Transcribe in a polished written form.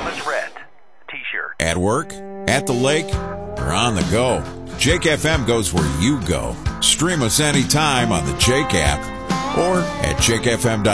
Thomas Rhett T-shirt. At work, at the lake, or on the go, Jake FM goes where you go. Stream us anytime on the Jake app or at jakefm.com.